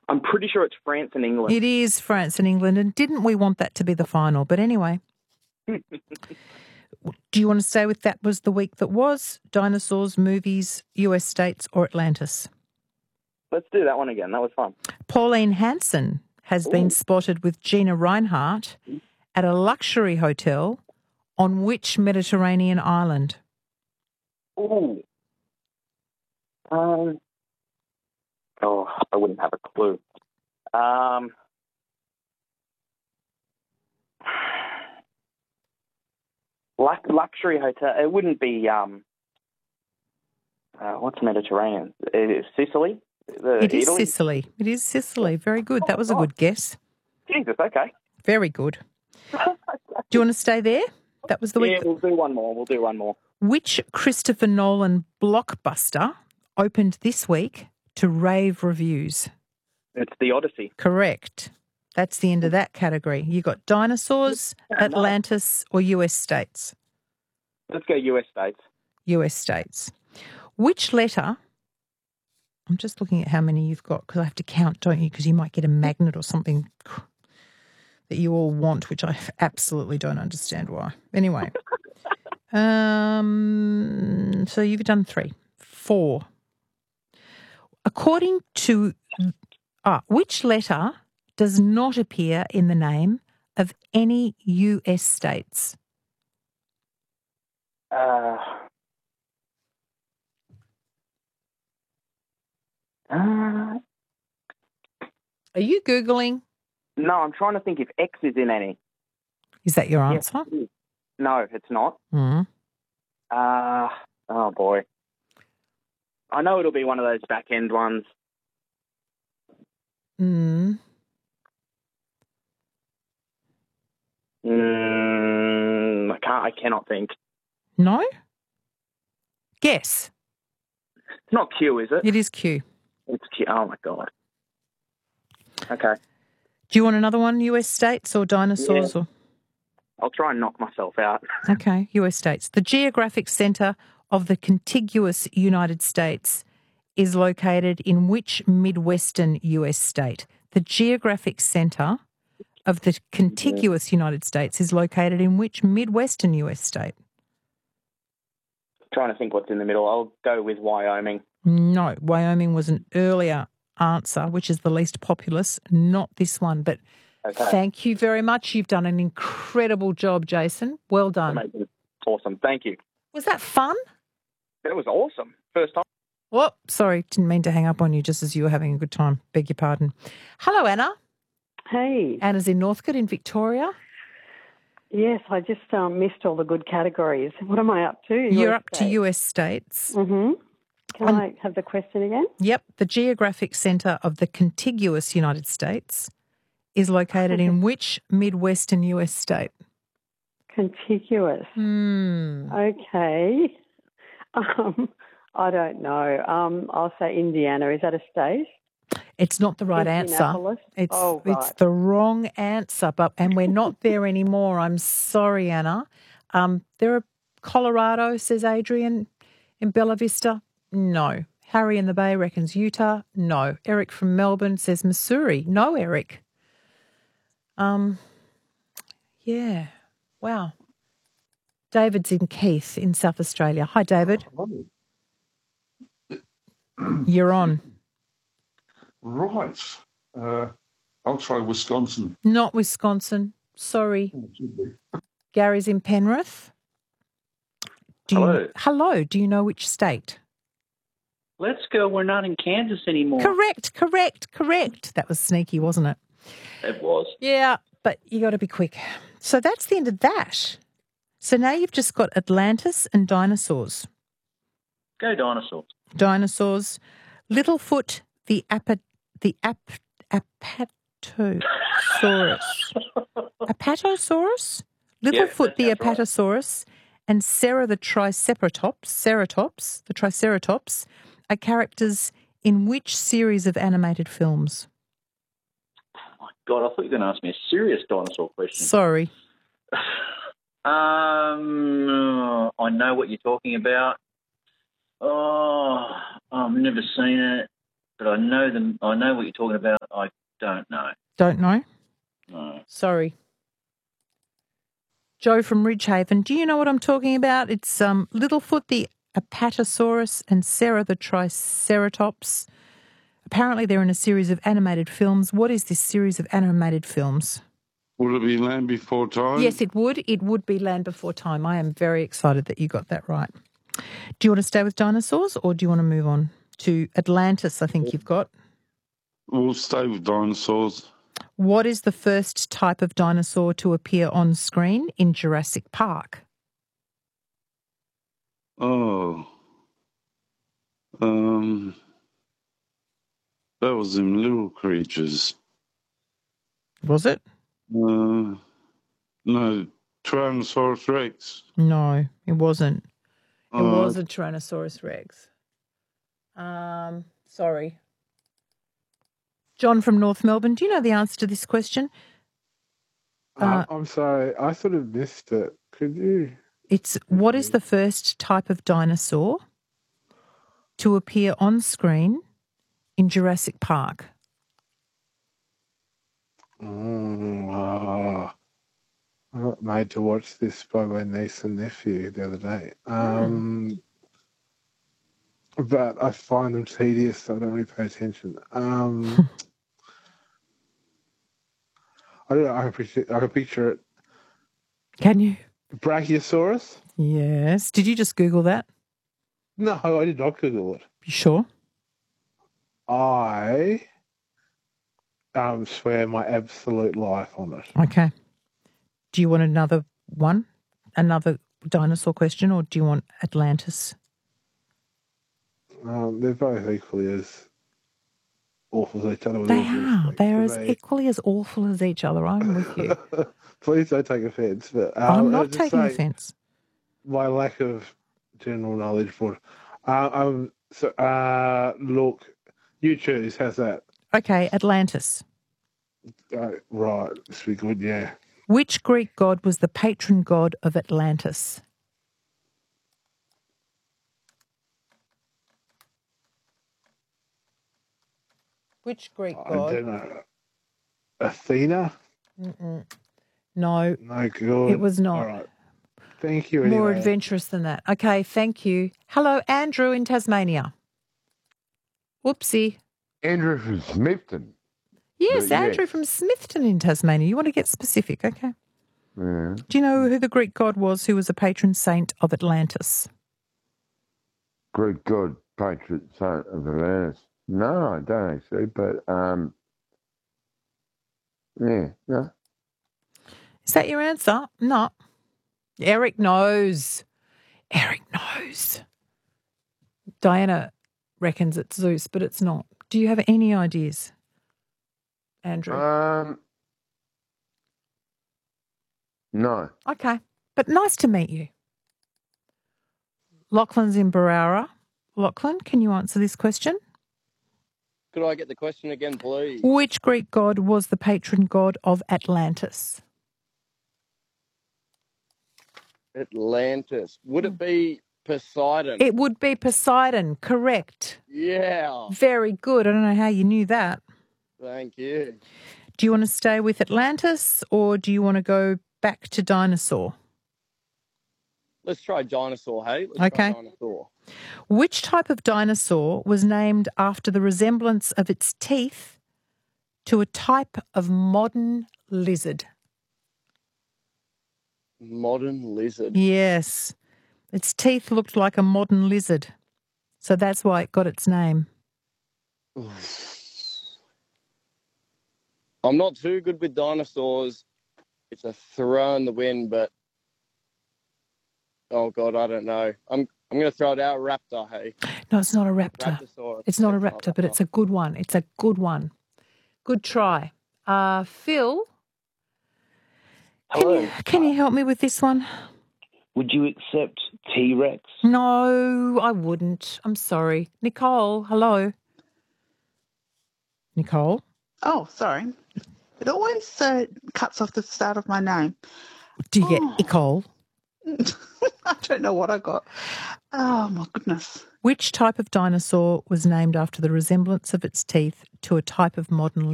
I'm pretty sure it's France and England. It is France and England, and didn't we want that to be the final? But anyway. Do you want to stay with that was the week that was? Dinosaurs, movies, US states or Atlantis? Let's do that one again. That was fun. Pauline Hanson has been spotted with Gina Reinhardt at a luxury hotel on which Mediterranean island? Ooh. I wouldn't have a clue. Luxury hotel. It wouldn't be. What's Mediterranean? Sicily. It is Italy? Sicily. It is Sicily. Very good. That was a good guess. Jesus. Okay. Very good. Do you want to stay there? That was the week. Yeah, we'll do one more. Which Christopher Nolan blockbuster opened this week to rave reviews? It's The Odyssey. Correct. That's the end of that category. You got dinosaurs, Atlantis, or US states? Let's go US states. US states. Which letter? I'm just looking at how many you've got because I have to count, don't you? Because you might get a magnet or something that you all want, which I absolutely don't understand why. Anyway, so you've done 3. 4. According to which letter does not appear in the name of any US states? Are you Googling? No, I'm trying to think if X is in any. Is that your answer? Yes. No, it's not. Mm. Oh, boy. I know it'll be one of those back-end ones. Mm. I cannot think. No? Guess. It's not Q, is it? It is Q. It's Q. Oh, my God. Okay. Do you want another one, US states or dinosaurs? Yeah. Or? I'll try and knock myself out. Okay, US states. The geographic centre of the contiguous United States is located in which Midwestern US state? The geographic centre of the contiguous United States is located in which Midwestern US state? Trying to think what's in the middle. I'll go with Wyoming. No, Wyoming was an earlier answer, which is the least populous, not this one. But Thank you very much. You've done an incredible job, Jason. Well done. Amazing. Awesome. Thank you. Was that fun? It was awesome. First time. Oh, sorry, didn't mean to hang up on you just as you were having a good time. Beg your pardon. Hello, Anna. Hey. Anna's in Northcote in Victoria. Yes, I just missed all the good categories. What am I up to? You're up to US states. Mm-hmm. Can I have the question again? Yep. The geographic centre of the contiguous United States is located in which Midwestern US state? Contiguous. Okay. I don't know. I'll say Indiana. Is that a state? It's not the right answer. It's the wrong answer, and we're not there anymore. I'm sorry, Anna. There are Colorado, says Adrian, in Bella Vista. No. Harry in the Bay reckons Utah. No. Eric from Melbourne says Missouri. No, Eric. Yeah. Wow. David's in Keith in South Australia. Hi, David. You're on. Right. I'll try Wisconsin. Not Wisconsin. Sorry. Gary's in Penrith. Hello. Do you know which state? Let's go. We're not in Kansas anymore. Correct. That was sneaky, wasn't it? It was. Yeah, but you got to be quick. So that's the end of that. So now you've just got Atlantis and dinosaurs. Go dinosaurs. Dinosaurs. Littlefoot, the Apatosaurus. Apatosaurus? Littlefoot, the Apatosaurus, and Sarah the Triceratops are characters in which series of animated films? Oh, my God, I thought you were going to ask me a serious dinosaur question. Sorry. I know what you're talking about. Oh, I've never seen it, but I know them. I know what you're talking about. I Don't know. Don't know? No. Sorry. Joe from Ridgehaven, do you know what I'm talking about? It's Littlefoot the Apatosaurus and Sarah the Triceratops. Apparently they're in a series of animated films. What is this series of animated films? Would it be Land Before Time? Yes, it would. It would be Land Before Time. I am very excited that you got that right. Do you want to stay with dinosaurs or do you want to move on to Atlantis, I think you've got? We'll stay with dinosaurs. What is the first type of dinosaur to appear on screen in Jurassic Park? Oh. That was them little creatures. Was it? No, Tyrannosaurus Rex. No, it wasn't. It was a Tyrannosaurus Rex. Sorry. John from North Melbourne, do you know the answer to this question? I'm sorry, I sort of missed it. Could you? It's what is the first type of dinosaur to appear on screen in Jurassic Park? I got made to watch this by my niece and nephew the other day. But I find them tedious, so I don't really pay attention. I don't know. I can picture it. Can you? Brachiosaurus? Yes. Did you just Google that? No, I did not Google it. You sure? I swear my absolute life on it. Okay. Do you want another one? Another dinosaur question, or do you want Atlantis? They're both equally as awful as each other. They are. They are as equally as awful as each other. I'm with you. Please don't take offence. But I'm not taking offence. My lack of general knowledge for it. Look, you choose. How's that? Okay, Atlantis. Right. This will be good, yeah. Which Greek god was the patron god of Atlantis? Which Greek god? I don't know. Athena? No. No, good. It was not. All right. Thank you. Anyway. More adventurous than that. Okay, thank you. Hello, Andrew in Tasmania. Whoopsie. Andrew from Smithton. Yes, Andrew from Smithton in Tasmania. You want to get specific, okay? Yeah. Do you know who the Greek god was who was a patron saint of Atlantis? Greek god, patron saint of Atlantis. No, I don't actually, but yeah, no. Is that your answer? No. Eric knows. Eric knows. Diana reckons it's Zeus, but it's not. Do you have any ideas, Andrew? No. Okay, but nice to meet you. Lachlan's in Barara. Lachlan, can you answer this question? Could I get the question again, please? Which Greek god was the patron god of Atlantis? Atlantis. Would it be Poseidon? It would be Poseidon, correct. Yeah. Very good. I don't know how you knew that. Thank you. Do you want to stay with Atlantis or do you want to go back to dinosaur? Let's try dinosaur, hey? Okay. Try dinosaur. Which type of dinosaur was named after the resemblance of its teeth to a type of modern lizard? Modern lizard. Yes. Its teeth looked like a modern lizard. So that's why it got its name. I'm not too good with dinosaurs. It's a throw in the wind, but oh God, I don't know. I'm going to throw it out. Raptor, hey? No, it's not a raptor. Raptosaurus. It's not a raptor, but it's a good one. It's a good one. Good try. Phil? Hello. Can you help me with this one? Would you accept T-Rex? No, I wouldn't. I'm sorry. Nicole, hello. Nicole? Oh, sorry. It always cuts off the start of my name. Do you get Nicole? I don't know what I got. Oh, my goodness. Which type of dinosaur was named after the resemblance of its teeth to a type of modern